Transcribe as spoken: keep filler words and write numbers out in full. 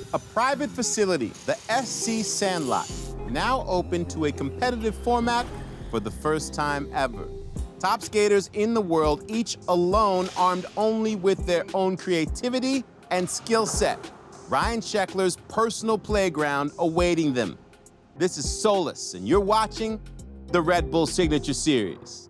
A private facility, the S C Sandlot, now open to a competitive format for the first time ever. Top skaters in the world, each alone armed only with their own creativity and skill set. Ryan Sheckler's personal playground awaiting them. This is Solis, and you're watching the Red Bull Signature Series.